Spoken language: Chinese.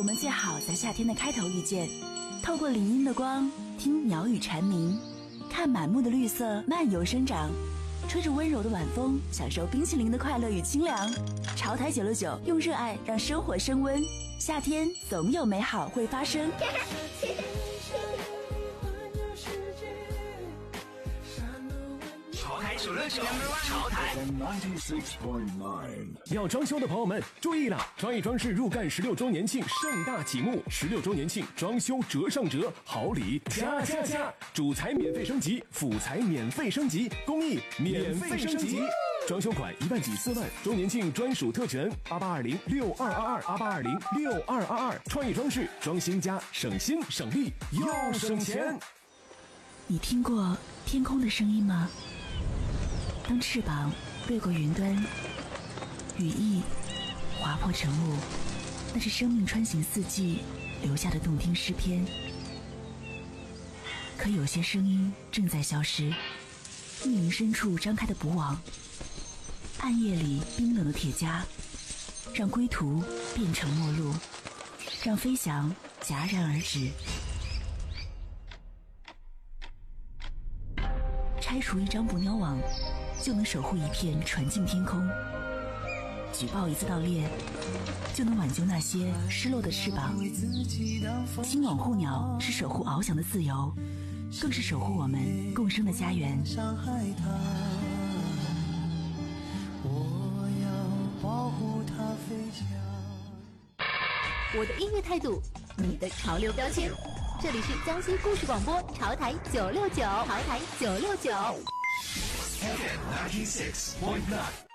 我们最好在夏天的开头遇见，透过林荫的光，听鸟语蝉鸣，看满目的绿色漫游生长，吹着温柔的晚风，享受冰淇淋的快乐与清凉。潮台969用热爱让生活升温，夏天总有美好会发生。 潮台969，潮台 96.9。要装修的朋友们注意了，创意装饰入干16周年庆盛大启幕，16周年庆装修折上折，好礼加加加，主材免费升级，辅材免费升级，工艺免费升级。装修款1万起4万，周年庆专属特权88206222，88206222，创意装饰装新家，省心省力又省钱。 你听过天空的声音吗？当翅膀掠过云端，羽翼划破晨雾，那是生命穿行四季留下的动听诗篇。可有些声音正在消失，密林深处张开的捕网，暗夜里冰冷的铁枷，让归途变成陌路，让飞翔戛然而止。拆除一张捕鸟网，就能守护一片纯净天空；举报一次盗猎，就能挽救那些失落的翅膀。青网护鸟是守护翱翔的自由，更是守护我们共生的家园。 我要保护它飞翔。 我的音乐态度，你的潮流标签。这里是江西故事广播潮台969，潮台969。 96.9。